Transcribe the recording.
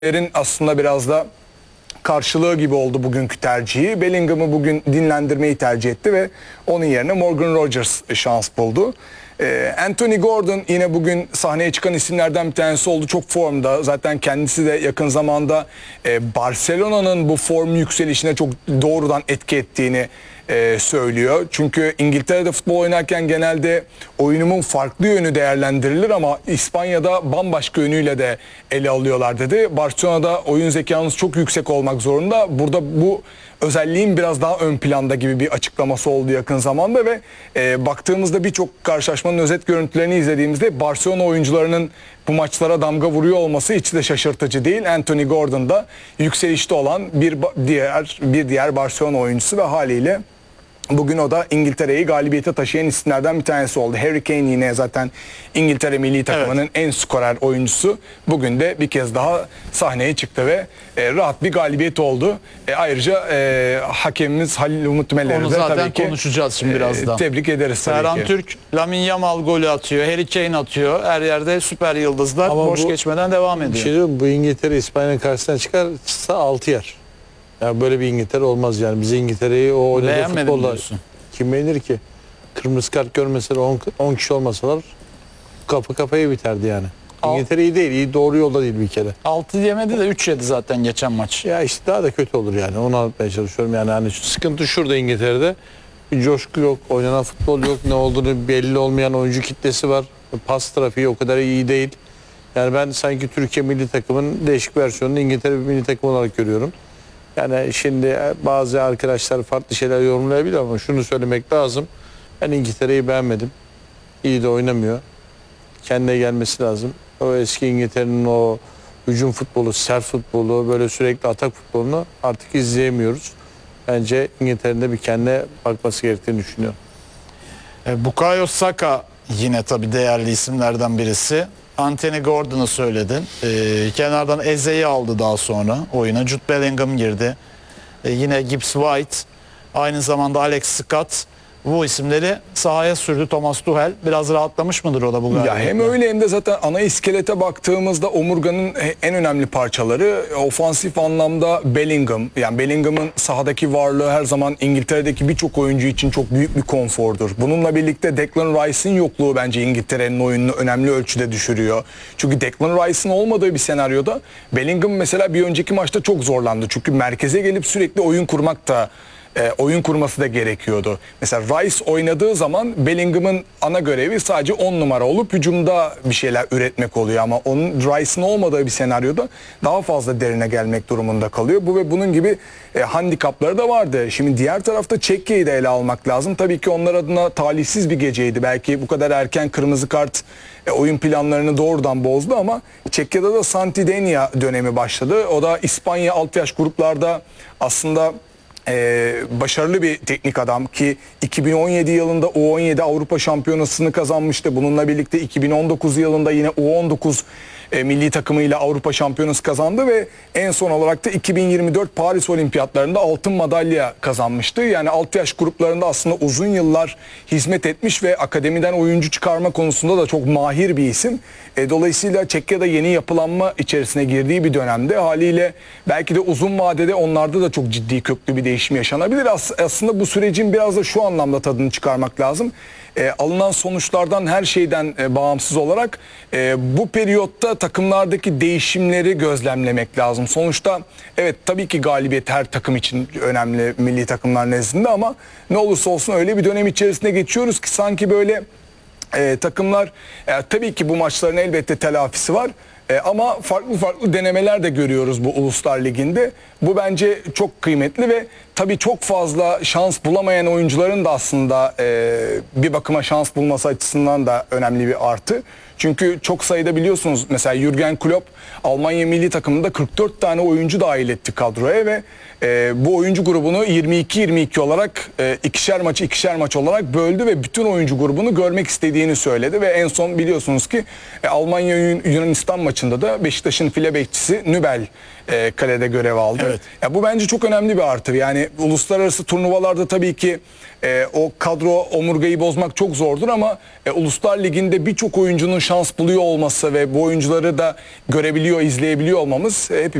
Aslında biraz da karşılığı gibi oldu bugünkü tercihi. Bellingham'ı bugün dinlendirmeyi tercih etti ve onun yerine Morgan Rogers şans buldu. Anthony Gordon yine bugün sahneye çıkan isimlerden bir tanesi oldu. Çok formda. Zaten kendisi de yakın zamanda Barcelona'nın bu form yükselişine çok doğrudan etki ettiğini söylüyor. Çünkü İngiltere'de futbol oynarken genelde oyunumun farklı yönü değerlendirilir ama İspanya'da bambaşka yönüyle de ele alıyorlar dedi. Barcelona'da oyun zekanız çok yüksek olmak zorunda. Burada bu özelliğin biraz daha ön planda gibi bir açıklaması oldu yakın zamanda ve baktığımızda birçok karşılaşmanın özet görüntülerini izlediğimizde Barcelona oyuncularının bu maçlara damga vuruyor olması hiç de şaşırtıcı değil. Anthony Gordon da yükselişte olan bir diğer Barcelona oyuncusu ve haliyle bugün o da İngiltere'yi galibiyete taşıyan isimlerden bir tanesi oldu. Harry Kane yine zaten İngiltere milli takımının en skorer oyuncusu. Bugün de bir kez daha sahneye çıktı ve rahat bir galibiyet oldu. Ayrıca hakemimiz Halil Umut Meler'i de tabii ki konuşacağız şimdi birazdan. Tebrik ederiz tabii Ferhan ki. Türk, Lamine Yamal golü atıyor, Harry Kane atıyor. Her yerde süper yıldızlar boş geçmeden devam ediyor. Bir şey diyeyim, bu İngiltere İspanya'nın karşısına çıkarsa 6 yer. Yani böyle bir İngiltere olmaz yani. Biz İngiltere'yi o oynadığı futbolla kim beğenir ki? Kırmızı kart görmeseler 10 kişi olmasalar kafa kafaya biterdi yani. İngiltere iyi değil, iyi doğru yolda değil bir kere. 6 yemedi de 3 yedi zaten geçen maç. Ya işte daha da kötü olur yani. Onu anlatmaya çalışıyorum yani. Hani sıkıntı şurada İngiltere'de. Bir coşku yok, oynanan futbol yok, ne olduğunu belli olmayan oyuncu kitlesi var. Pas trafiği o kadar iyi değil. Yani ben sanki Türkiye milli takımının değişik versiyonunu İngiltere milli takım olarak görüyorum. Yani şimdi bazı arkadaşlar farklı şeyler yorumlayabilir ama şunu söylemek lazım. Ben İngiltere'yi beğenmedim. İyi de oynamıyor. Kendine gelmesi lazım. O eski İngiltere'nin o hücum futbolu, sert futbolu, böyle sürekli atak futbolunu artık izleyemiyoruz. Bence İngiltere'nin de bir kendine bakması gerektiğini düşünüyorum. Bukayo Saka yine tabii değerli isimlerden birisi. Anthony Gordon'u söyledin. Kenardan Eze'yi aldı daha sonra oyuna. Jude Bellingham girdi. Yine Gibbs White. Aynı zamanda Alex Scott. Bu isimleri sahaya sürdü Thomas Tuchel. Biraz rahatlamış mıdır o da bu galiba? Ya hem öyle hem de zaten ana iskelete baktığımızda omurganın en önemli parçaları ofansif anlamda Bellingham. Yani Bellingham'ın sahadaki varlığı her zaman İngiltere'deki birçok oyuncu için çok büyük bir konfordur. Bununla birlikte Declan Rice'in yokluğu bence İngiltere'nin oyununu önemli ölçüde düşürüyor. Çünkü Declan Rice'in olmadığı bir senaryoda Bellingham mesela bir önceki maçta çok zorlandı. Çünkü merkeze gelip sürekli oyun kurmak da oyun kurması da gerekiyordu. Mesela Rice oynadığı zaman Bellingham'ın ana görevi sadece 10 numara olup hücumda bir şeyler üretmek oluyor ama onun Rice'ın olmadığı bir senaryoda daha fazla derine gelmek durumunda kalıyor. Bu ve bunun gibi handikapları da vardı. Şimdi diğer tarafta Çekya'yı da ele almak lazım. Tabii ki onlar adına talihsiz bir geceydi. Belki bu kadar erken kırmızı kart oyun planlarını doğrudan bozdu ama Çekya'da da Santidenia dönemi başladı. O da İspanya alt yaş gruplarda aslında başarılı bir teknik adam ki 2017 yılında U17 Avrupa Şampiyonası'nı kazanmıştı. Bununla birlikte 2019 yılında yine U19 milli takımıyla Avrupa Şampiyonası kazandı ve en son olarak da 2024 Paris Olimpiyatlarında altın madalya kazanmıştı. Yani alt yaş gruplarında aslında uzun yıllar hizmet etmiş ve akademiden oyuncu çıkarma konusunda da çok mahir bir isim. Dolayısıyla Çekya'da yeni yapılanma içerisine girdiği bir dönemde haliyle belki de uzun vadede onlarda da çok ciddi köklü bir değişim yaşanabilir. Aslında bu sürecin biraz da şu anlamda tadını çıkarmak lazım. Alınan sonuçlardan her şeyden bağımsız olarak bu periyotta takımlardaki değişimleri gözlemlemek lazım. Sonuçta evet tabii ki galibiyet her takım için önemli milli takımlar nezdinde ama ne olursa olsun öyle bir dönem içerisinde geçiyoruz ki sanki böyle takımlar tabii ki bu maçların elbette telafisi var. Ama farklı denemeler de görüyoruz bu Uluslar Ligi'nde. Bu bence çok kıymetli ve tabii çok fazla şans bulamayan oyuncuların da aslında bir bakıma şans bulması açısından da önemli bir artı. Çünkü çok sayıda biliyorsunuz mesela Jürgen Klopp Almanya milli takımında 44 tane oyuncu dahil etti kadroya ve bu oyuncu grubunu 22-22 olarak ikişer maç olarak böldü ve bütün oyuncu grubunu görmek istediğini söyledi ve en son biliyorsunuz ki Almanya Yunanistan maçında da Beşiktaş'ın file bekçisi Nübel kalede görev aldı. Evet. Ya bu bence çok önemli bir artı. Yani uluslararası turnuvalarda tabii ki o kadro omurgayı bozmak çok zordur ama Uluslar Ligi'nde birçok oyuncunun şans buluyor olması ve bu oyuncuları da görebiliyor, izleyebiliyor olmamız hepimiz